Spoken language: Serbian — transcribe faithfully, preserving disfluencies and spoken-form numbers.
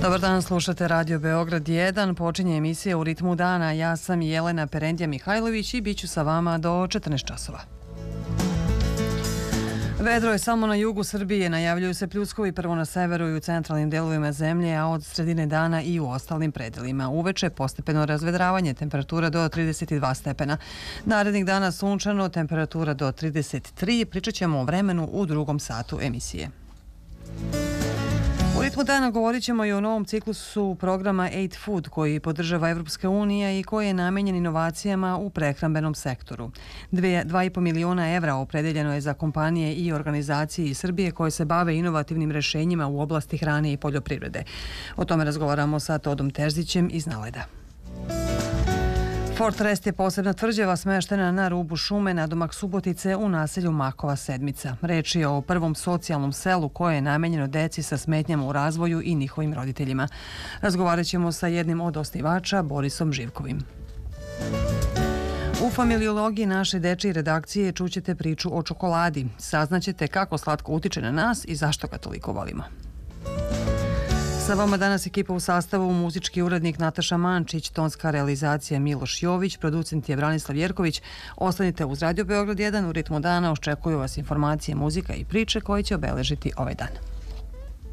Dobar dan, slušate Radio Beograd jedan, počinje emisija U ritmu dana. Ja sam Jelena Perendija Mihajlović i bit ću sa vama do četrnaest časova. Vedro je samo na jugu Srbije, najavljuju se pljuskovi prvo na severu i u centralnim delovima zemlje, a od sredine dana i u ostalim predelima. Uveče postepeno razvedravanje, temperatura do trideset dva stepena. Narednih dana sunčano, temperatura do trideset tri. Pričat ćemo o vremenu u drugom satu emisije. U ritmu dana govorit ćemo i o novom ciklusu programa Aid Food koji podržava Evropska unija i koji je namenjen inovacijama u prehrambenom sektoru. Dva i po miliona evra opredeljeno je za kompanije i organizacije iz Srbije koje se bave inovativnim rešenjima u oblasti hrane i poljoprivrede. O tome razgovaramo sa Todom Terzićem iz Naleda. Fort Rest je posebna tvrđava smeštena na rubu šume nadomak Subotice u naselju Makova Sedmica. Reč je o prvom socijalnom selu koje je namenjeno deci sa smetnjama u razvoju i njihovim roditeljima. Razgovarat ćemo sa jednim od osnivača, Borisom Živkovim. U familiologiji naše dečije redakcije čućete priču o čokoladi. Saznaćete kako slatko utiče na nas i zašto ga toliko volimo. Sa vama danas ekipa u sastavu, muzički urednik Nataša Mančić, tonska realizacija Miloš Jović, producent je Branislav Jerković. Ostanite uz Radio Beograd jedan, u ritmu dana očekuju vas informacije, muzika i priče koje će obeležiti ovaj dan.